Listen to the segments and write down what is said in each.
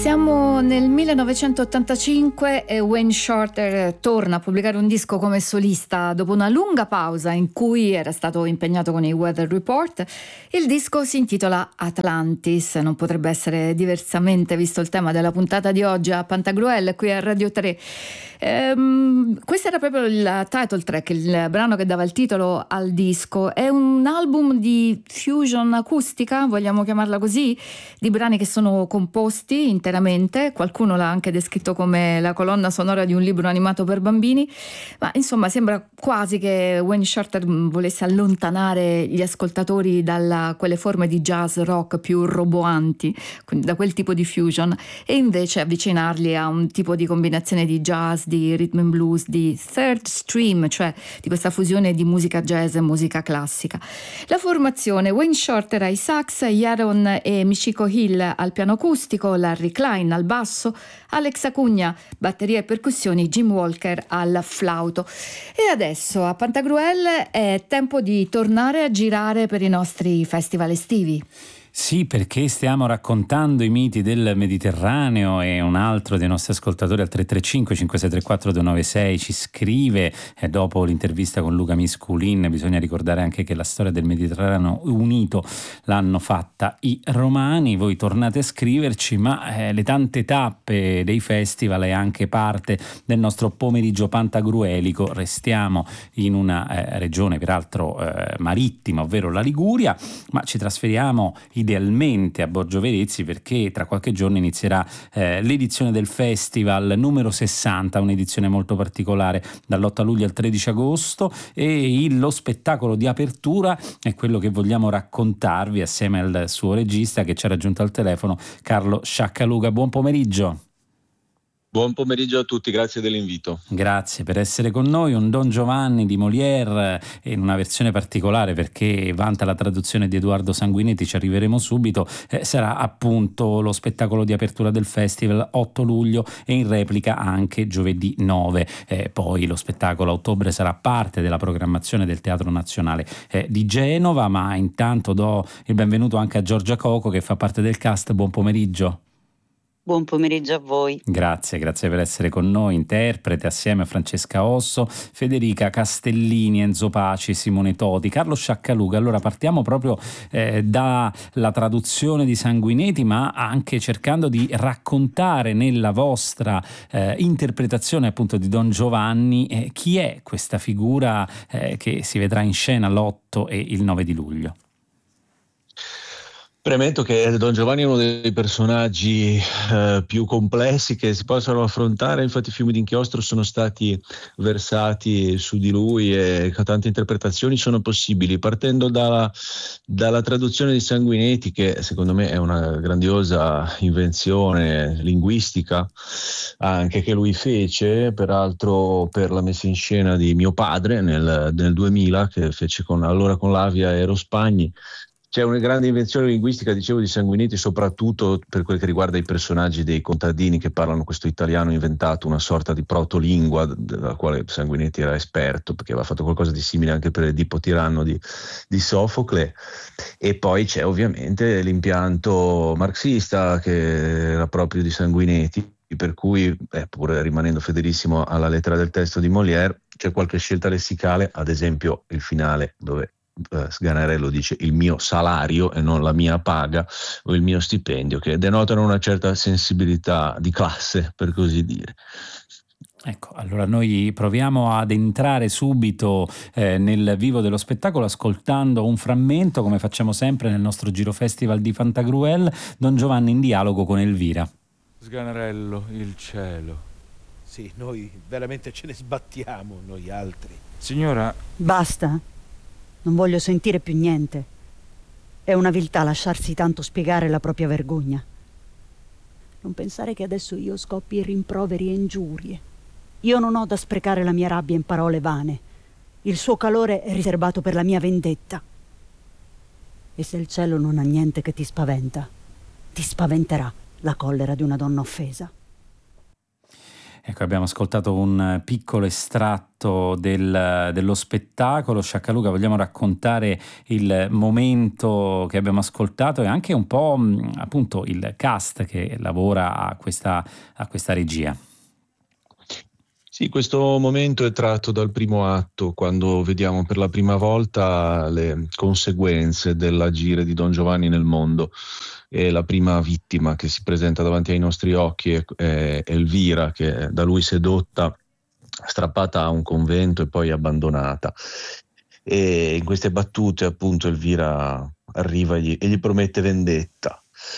Siamo nel 1985 e Wayne Shorter torna a pubblicare un disco come solista dopo una lunga pausa in cui era stato impegnato con i Weather Report. Il disco si intitola Atlantis, non potrebbe essere diversamente visto il tema della puntata di oggi a Pantagruel qui a Radio 3. Questo era proprio il title track, il brano che dava il titolo al disco. È un album di fusion acustica, vogliamo chiamarla così, di brani che sono composti interamente. Qualcuno l'ha anche descritto come la colonna sonora di un libro animato per bambini, ma insomma sembra quasi che Wayne Shorter volesse allontanare gli ascoltatori da quelle forme di jazz rock più roboanti, quindi da quel tipo di fusion, e invece avvicinarli a un tipo di combinazione di jazz, di rhythm and blues, di third stream, cioè di questa fusione di musica jazz e musica classica. La formazione: Wayne Shorter ai sax, Yaron e Michiko Hill al piano acustico, Larry Klein al basso, Alex Acugna batteria e percussioni, Jim Walker al flauto. E adesso a Pantagruel è tempo di tornare a girare per i nostri festival estivi. Sì, perché stiamo raccontando i miti del Mediterraneo e un altro dei nostri ascoltatori al 335 5634 296 ci scrive, dopo l'intervista con Luca Misculin, bisogna ricordare anche che la storia del Mediterraneo unito l'hanno fatta i romani. Voi tornate a scriverci, ma le tante tappe dei festival è anche parte del nostro pomeriggio pantagruelico. Restiamo in una regione peraltro marittima, ovvero la Liguria, ma ci trasferiamo idealmente a Borgio Verezzi, perché tra qualche giorno inizierà l'edizione del festival numero 60, un'edizione molto particolare, dall'8 luglio al 13 agosto, e lo spettacolo di apertura è quello che vogliamo raccontarvi assieme al suo regista che ci ha raggiunto al telefono, Carlo Sciaccaluga. Buon pomeriggio. Buon pomeriggio a tutti, grazie dell'invito. Grazie per essere con noi. Un Don Giovanni di Molière in una versione particolare perché vanta la traduzione di Edoardo Sanguinetti, ci arriveremo subito. Sarà appunto lo spettacolo di apertura del festival 8 luglio e in replica anche giovedì 9. Poi lo spettacolo a ottobre sarà parte della programmazione del Teatro Nazionale di Genova, ma intanto do il benvenuto anche a Giorgia Coco che fa parte del cast. Buon pomeriggio. Buon pomeriggio a voi. Grazie per essere con noi, interprete assieme a Francesca Osso, Federica Castellini, Enzo Paci, Simone Todi, Carlo Sciaccaluga. Allora partiamo proprio dalla traduzione di Sanguinetti, ma anche cercando di raccontare nella vostra interpretazione appunto di Don Giovanni chi è questa figura che si vedrà in scena l'8 e il 9 di luglio. Premetto che Don Giovanni è uno dei personaggi più complessi che si possono affrontare, infatti i film d'inchiostro sono stati versati su di lui e tante interpretazioni sono possibili, partendo dalla traduzione di Sanguinetti, che secondo me è una grandiosa invenzione linguistica anche che lui fece, peraltro per la messa in scena di Mio padre nel 2000, che fece con Lavia e Ero Spagni. C'è una grande invenzione linguistica, dicevo, di Sanguinetti, soprattutto per quel che riguarda i personaggi dei contadini che parlano questo italiano inventato, una sorta di protolingua della quale Sanguinetti era esperto, perché aveva fatto qualcosa di simile anche per l'Edipo tiranno di Sofocle. E poi c'è ovviamente l'impianto marxista che era proprio di Sanguinetti, per cui, pur rimanendo fedelissimo alla lettera del testo di Molière, c'è qualche scelta lessicale, ad esempio il finale dove Sganarello dice il mio salario e non la mia paga o il mio stipendio, che denotano una certa sensibilità di classe, per così dire. Ecco, allora noi proviamo ad entrare subito nel vivo dello spettacolo ascoltando un frammento, come facciamo sempre nel nostro Giro Festival di Pantagruel, Don Giovanni in dialogo con Elvira. Sganarello, il cielo. Sì, noi veramente ce ne sbattiamo, noi altri. Signora... Basta. Non voglio sentire più niente. È una viltà lasciarsi tanto spiegare la propria vergogna. Non pensare che adesso io scoppi in rimproveri e ingiurie. Io non ho da sprecare la mia rabbia in parole vane. Il suo calore è riservato per la mia vendetta. E se il cielo non ha niente che ti spaventa, ti spaventerà la collera di una donna offesa. Ecco, abbiamo ascoltato un piccolo estratto dello spettacolo. Sciaccaluca, vogliamo raccontare il momento che abbiamo ascoltato e anche un po' appunto il cast che lavora a questa regia? Sì, questo momento è tratto dal primo atto, quando vediamo per la prima volta le conseguenze dell'agire di Don Giovanni nel mondo. E la prima vittima che si presenta davanti ai nostri occhi è Elvira, che è da lui sedotta, strappata a un convento e poi abbandonata. E in queste battute, appunto, Elvira arriva e gli promette vendetta.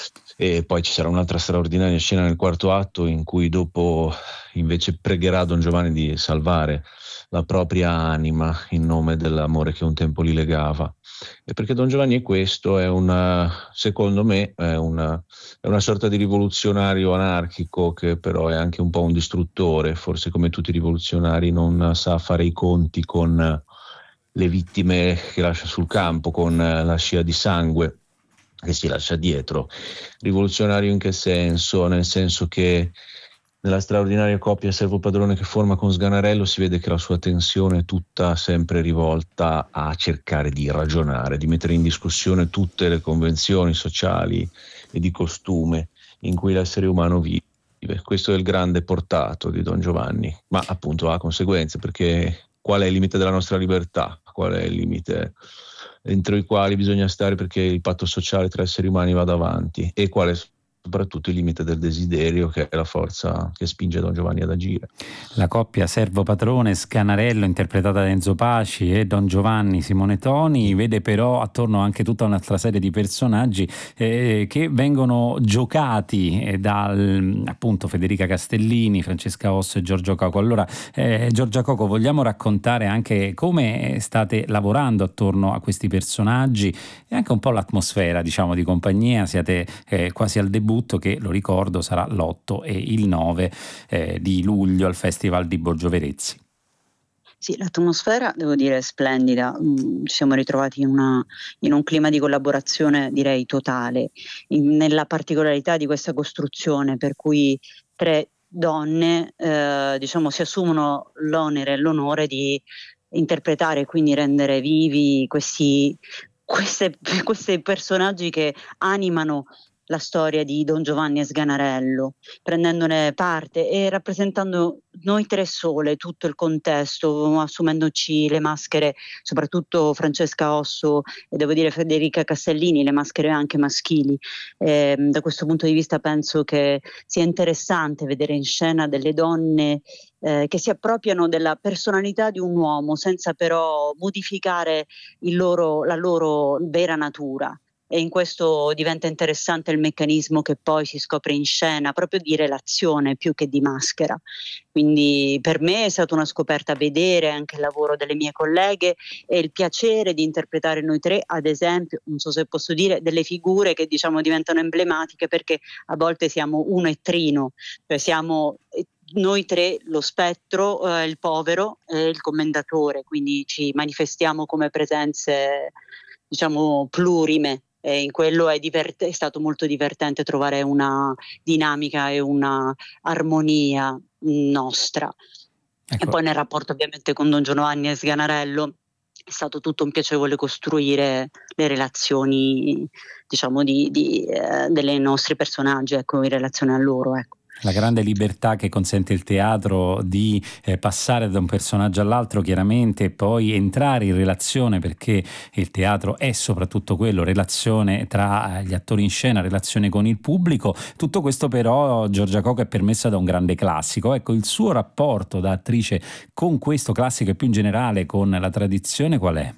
E poi ci sarà un'altra straordinaria scena nel quarto atto in cui dopo invece pregherà Don Giovanni di salvare la propria anima in nome dell'amore che un tempo li legava. E perché Don Giovanni è questo, secondo me è una sorta di rivoluzionario anarchico che però è anche un po' un distruttore, forse come tutti i rivoluzionari non sa fare i conti con le vittime che lascia sul campo, con la scia di sangue che si lascia dietro. Rivoluzionario in che senso? Nel senso che nella straordinaria coppia servo-padrone che forma con Sganarello si vede che la sua tensione è tutta sempre rivolta a cercare di ragionare, di mettere in discussione tutte le convenzioni sociali e di costume in cui l'essere umano vive. Questo è il grande portato di Don Giovanni, ma appunto ha conseguenze, perché qual è il limite della nostra libertà? Qual è il limite entro i quali bisogna stare perché il patto sociale tra esseri umani vada avanti, e qual è soprattutto il limite del desiderio, che è la forza che spinge Don Giovanni ad agire. La coppia servo-padrone Sganarello, interpretata da Enzo Paci, e Don Giovanni Simone Toni, vede però attorno anche tutta un'altra serie di personaggi che vengono giocati appunto Federica Castellini, Francesca Osso e Giorgio Coco. Allora, Giorgia Coco, vogliamo raccontare anche come state lavorando attorno a questi personaggi e anche un po' l'atmosfera, diciamo, di compagnia? Siete quasi al debutto, che lo ricordo sarà l'8 e il 9 di luglio al Festival di Borgio Verezzi. Sì, l'atmosfera devo dire è splendida. Ci siamo ritrovati in un clima di collaborazione direi totale, nella particolarità di questa costruzione per cui tre donne diciamo si assumono l'onere e l'onore di interpretare e quindi rendere vivi questi personaggi che animano la storia di Don Giovanni e Sganarello, prendendone parte e rappresentando noi tre sole, tutto il contesto, assumendoci le maschere, soprattutto Francesca Osso e devo dire Federica Castellini, le maschere anche maschili. Da questo punto di vista penso che sia interessante vedere in scena delle donne che si appropriano della personalità di un uomo senza però modificare la loro vera natura. E in questo diventa interessante il meccanismo che poi si scopre in scena, proprio di relazione più che di maschera. Quindi per me è stata una scoperta vedere anche il lavoro delle mie colleghe e il piacere di interpretare noi tre, ad esempio, non so se posso dire, delle figure che diciamo diventano emblematiche, perché a volte siamo uno e trino, cioè siamo noi tre lo spettro, il povero e il commendatore, quindi ci manifestiamo come presenze diciamo plurime. E in quello è stato molto divertente trovare una dinamica e una armonia nostra. Ecco. E poi nel rapporto ovviamente con Don Giovanni e Sganarello è stato tutto un piacevole costruire le relazioni diciamo dei nostri personaggi, ecco, in relazione a loro, ecco. La grande libertà che consente il teatro di passare da un personaggio all'altro, chiaramente, e poi entrare in relazione, perché il teatro è soprattutto quello, relazione tra gli attori in scena, relazione con il pubblico. Tutto questo però, Giorgia Coco, è permessa da un grande classico. Ecco, il suo rapporto da attrice con questo classico e più in generale con la tradizione qual è?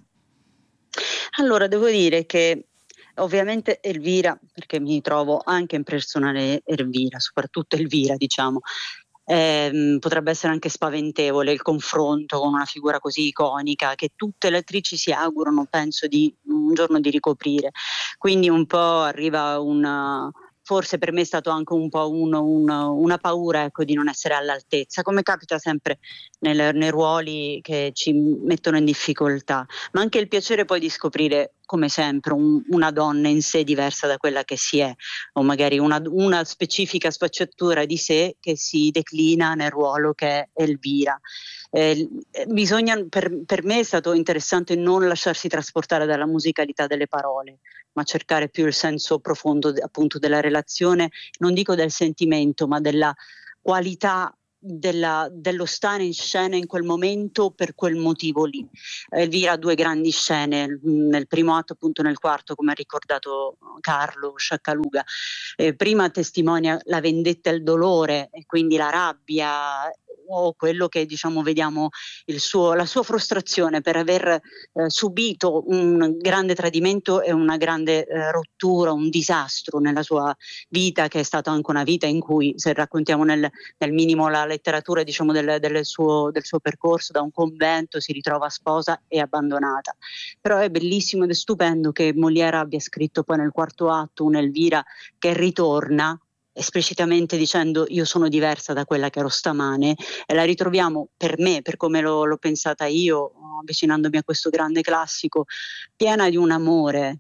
Allora, devo dire che ovviamente Elvira, perché mi trovo anche in personale Elvira, soprattutto Elvira, diciamo, potrebbe essere anche spaventevole il confronto con una figura così iconica che tutte le attrici si augurano, penso, di un giorno di ricoprire. Quindi un po' arriva forse per me è stato anche un po' una paura, ecco, di non essere all'altezza, come capita sempre nei ruoli che ci mettono in difficoltà, ma anche il piacere poi di scoprire come sempre, una donna in sé diversa da quella che si è, o magari una specifica sfaccettatura di sé che si declina nel ruolo che è Elvira. Bisogna, per me è stato interessante non lasciarsi trasportare dalla musicalità delle parole, ma cercare più il senso profondo appunto della relazione, non dico del sentimento, ma della qualità dello stare in scena in quel momento per quel motivo lì. Elvira ha 2 grandi scene, nel primo atto, appunto nel quarto, come ha ricordato Carlo Sciaccaluga. Prima testimonia la vendetta e il dolore, e quindi la rabbia, o quello che diciamo vediamo la sua frustrazione per aver subito un grande tradimento e una grande rottura, un disastro nella sua vita, che è stata anche una vita in cui, se raccontiamo nel minimo la letteratura diciamo del suo percorso, da un convento si ritrova sposa e abbandonata. Però è bellissimo ed è stupendo che Molière abbia scritto poi nel quarto atto un'Elvira che ritorna esplicitamente dicendo: io sono diversa da quella che ero stamane, e la ritroviamo, per me, per come l'ho pensata io, avvicinandomi a questo grande classico, piena di un amore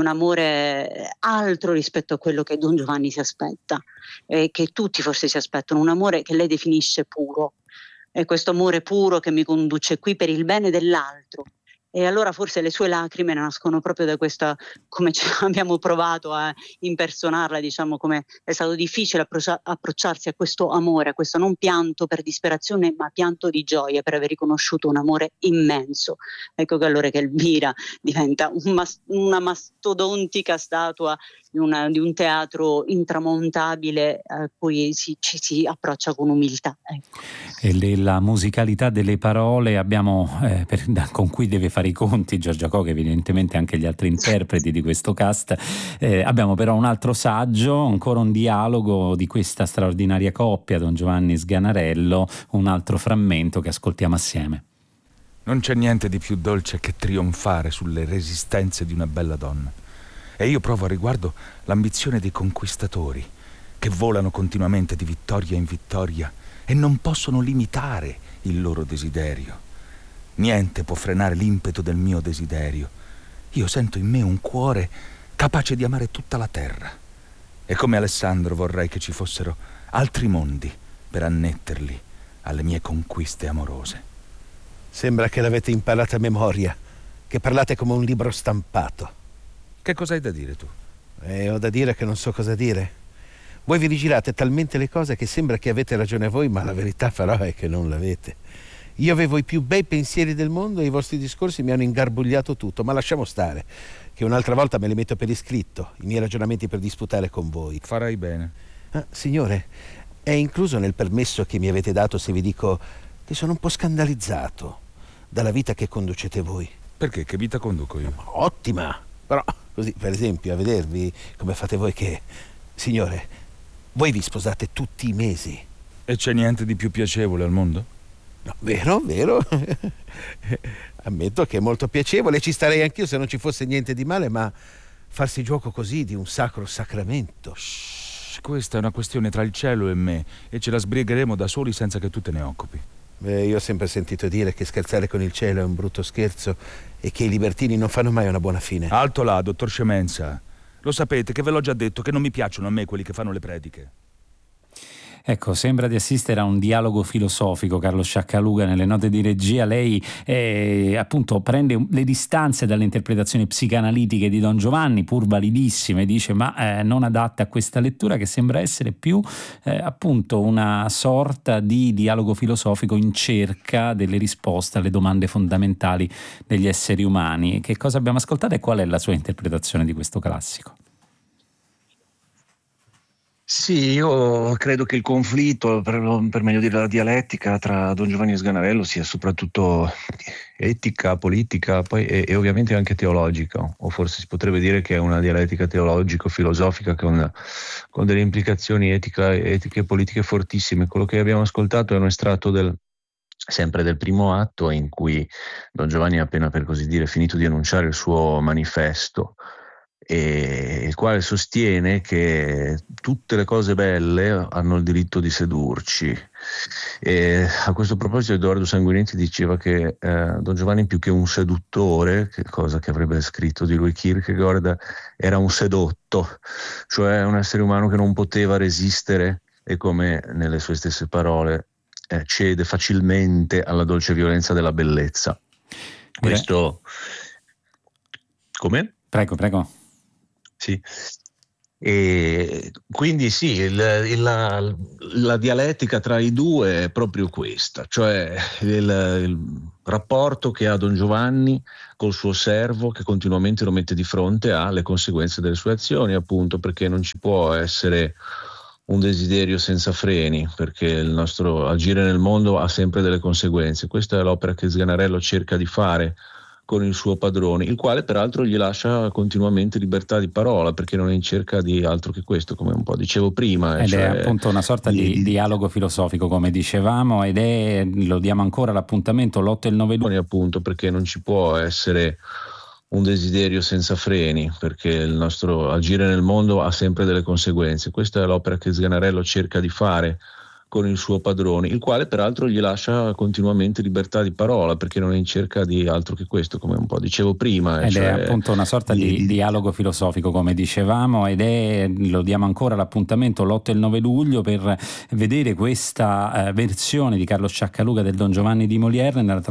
altro rispetto a quello che Don Giovanni si aspetta, e che tutti forse si aspettano, un amore che lei definisce puro, e questo amore puro che mi conduce qui per il bene dell'altro. E allora forse le sue lacrime nascono proprio da questa, come abbiamo provato a impersonarla, diciamo, come è stato difficile approcciarsi a questo amore, a questo non pianto per disperazione, ma pianto di gioia per aver riconosciuto un amore immenso. Ecco che allora che Elvira diventa una mastodontica statua di un teatro intramontabile a cui ci si approccia con umiltà. Ecco. E la musicalità delle parole abbiamo con cui deve fare i conti Giorgia Coca, evidentemente anche gli altri interpreti di questo cast. Abbiamo però un altro saggio, ancora un dialogo di questa straordinaria coppia, Don Giovanni Sganarello, un altro frammento che ascoltiamo assieme. Non c'è niente di più dolce che trionfare sulle resistenze di una bella donna. E io provo a riguardo l'ambizione dei conquistatori, che volano continuamente di vittoria in vittoria e non possono limitare il loro desiderio. Niente può frenare l'impeto del mio desiderio. Io sento in me un cuore capace di amare tutta la terra. E come Alessandro vorrei che ci fossero altri mondi per annetterli alle mie conquiste amorose. Sembra che l'avete imparata a memoria, che parlate come un libro stampato. Che cosa hai da dire tu? Ho da dire che non so cosa dire. Voi vi rigirate talmente le cose che sembra che avete ragione voi, ma la verità però è che non l'avete. Io avevo i più bei pensieri del mondo e i vostri discorsi mi hanno ingarbugliato tutto, ma lasciamo stare, che un'altra volta me li metto per iscritto, i miei ragionamenti per disputare con voi. Farai bene. Signore, è incluso nel permesso che mi avete dato se vi dico che sono un po' scandalizzato dalla vita che conducete voi. Perché? Che vita conduco io? Ottima! Però così, per esempio, a vedervi come fate voi che... Signore, voi vi sposate tutti i mesi. E c'è niente di più piacevole al mondo? No, vero, vero. Ammetto che è molto piacevole, ci starei anch'io se non ci fosse niente di male, ma farsi gioco così di un sacro sacramento. Shh, questa è una questione tra il cielo e me, e ce la sbrigheremo da soli senza che tu te ne occupi. Io ho sempre sentito dire che scherzare con il cielo è un brutto scherzo e che i libertini non fanno mai una buona fine. Alto là, dottor Scemenza. Lo sapete che ve l'ho già detto che non mi piacciono a me quelli che fanno le prediche. Ecco, sembra di assistere a un dialogo filosofico, Carlo Sciaccaluga, nelle note di regia. Lei appunto prende le distanze dalle interpretazioni psicanalitiche di Don Giovanni, pur validissime, dice ma non adatte a questa lettura, che sembra essere più appunto una sorta di dialogo filosofico in cerca delle risposte alle domande fondamentali degli esseri umani. Che cosa abbiamo ascoltato e qual è la sua interpretazione di questo classico? Sì, io credo che il conflitto, per meglio dire la dialettica tra Don Giovanni e Sganarello sia soprattutto etica, politica, poi e ovviamente anche teologica, o forse si potrebbe dire che è una dialettica teologico-filosofica con delle implicazioni etiche e politiche fortissime. Quello che abbiamo ascoltato è un estratto sempre del primo atto, in cui Don Giovanni ha appena, per così dire, finito di annunciare il suo manifesto, e il quale sostiene che tutte le cose belle hanno il diritto di sedurci, E a questo proposito Edoardo Sanguinetti diceva che Don Giovanni, più che un seduttore, che cosa che avrebbe scritto di lui Kierkegaard, era un sedotto, cioè un essere umano che non poteva resistere e, come nelle sue stesse parole, cede facilmente alla dolce violenza della bellezza. Questo... Come? Prego. Sì. E quindi sì, la dialettica tra i due è proprio questa, cioè il rapporto che ha Don Giovanni col suo servo, che continuamente lo mette di fronte alle conseguenze delle sue azioni, appunto perché non ci può essere un desiderio senza freni, perché il nostro agire nel mondo ha sempre delle conseguenze. Questa è l'opera che Sganarello cerca di fare con il suo padrone, il quale peraltro gli lascia continuamente libertà di parola, perché non è in cerca di altro che questo, come un po' dicevo prima. Ed cioè è appunto una sorta di dialogo filosofico, come dicevamo, ed è, lo diamo ancora l'appuntamento l'8 e il 9 luglio. Appunto perché non ci può essere un desiderio senza freni, perché il nostro agire nel mondo ha sempre delle conseguenze. Questa è l'opera che Sganarello cerca di fare con il suo padrone, il quale peraltro gli lascia continuamente libertà di parola, perché non è in cerca di altro che questo, come un po' dicevo prima. Ed è appunto una sorta di dialogo filosofico, come dicevamo, ed è, lo diamo ancora l'appuntamento l'8 e il 9 luglio per vedere questa versione di Carlo Sciaccaluga del Don Giovanni di Molière nella